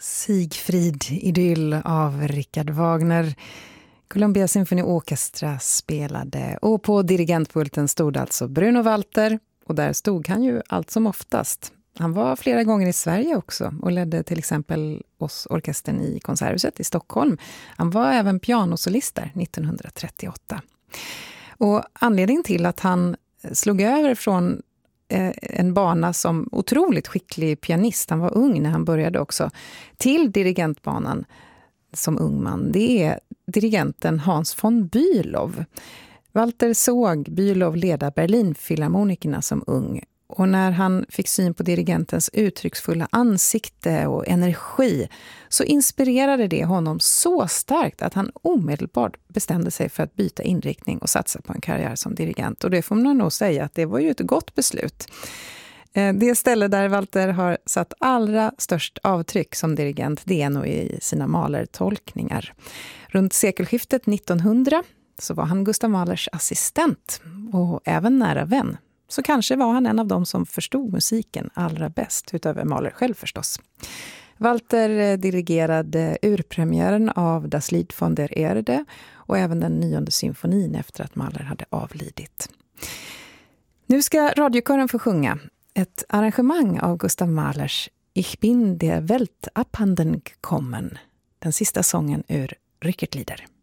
Siegfried-idyll av Richard Wagner. Columbia Symphony Orchestra spelade och på dirigentpulten stod alltså Bruno Walter och där stod han ju allt som oftast. Han var flera gånger i Sverige också och ledde till exempel oss orkestern i Konserthuset i Stockholm. Han var även pianosolist där 1938. Och anledningen till att han slog över från en bana som otroligt skicklig pianist, han var ung när han började också, till dirigentbanan som ung man, det är dirigenten Hans von Bülow. Walter såg Bülow leda Berlinfilharmonikerna som ung och när han fick syn på dirigentens uttrycksfulla ansikte och energi så inspirerade det honom så starkt att han omedelbart bestämde sig för att byta inriktning och satsa på en karriär som dirigent. Och det får man nog säga att det var ju ett gott beslut. Det ställe där Walter har satt allra störst avtryck som dirigent, det är nog i sina Mahler-tolkningar. Runt sekelskiftet 1900 så var han Gustav Mahlers assistent och även nära vän. Så kanske var han en av dem som förstod musiken allra bäst, utöver Mahler själv förstås. Walter dirigerade urpremiären av Das Lied von der Erde och även den 9:e symfonin efter att Mahler hade avlidit. Nu ska radiokören få sjunga ett arrangemang av Gustav Mahlers Ich bin der Welt abhanden gekommen, den sista sången ur Rückert-Lieder.